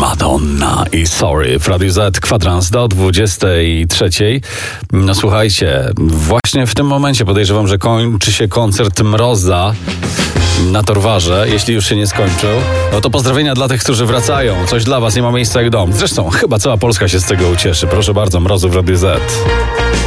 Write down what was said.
Madonna i Sorry w Radiu Z, kwadrans do 23. No słuchajcie, właśnie w tym momencie podejrzewam, że kończy się koncert Mroza na Torwarze. Jeśli już się nie skończył, no to pozdrowienia dla tych, którzy wracają. Coś dla was, nie ma miejsca jak dom. Zresztą chyba cała Polska się z tego ucieszy. Proszę bardzo, Mrozu w Radiu Z.